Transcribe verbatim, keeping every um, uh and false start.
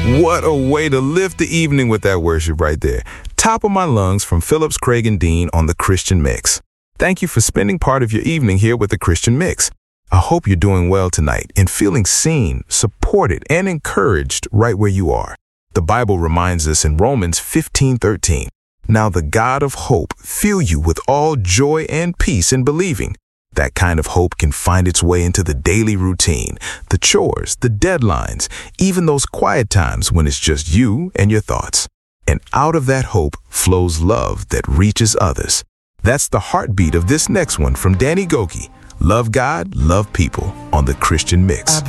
What a way to lift the evening with that worship right there. Top of my lungs from Phillips, Craig, and Dean on the Christian Mix. Thank you for spending part of your evening here with the Christian Mix. I hope you're doing well tonight and feeling seen, supported, and encouraged right where you are. The Bible reminds us in Romans fifteen thirteen, "Now the God of hope fill you with all joy and peace in believing." That kind of hope can find its way into the daily routine, the chores, the deadlines, even those quiet times when it's just you and your thoughts. And out of that hope flows love that reaches others. That's the heartbeat of this next one from Danny Gokey. Love God, love people on the Christian Mix.